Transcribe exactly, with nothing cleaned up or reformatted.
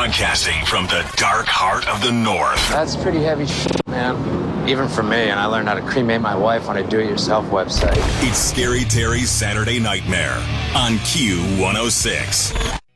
Broadcasting from the dark heart of the North. That's pretty heavy shit, man. Even for me, and I learned how to cremate my wife on a do-it-yourself website. It's Scary Terry's Saturday Nightmare on Q one oh six.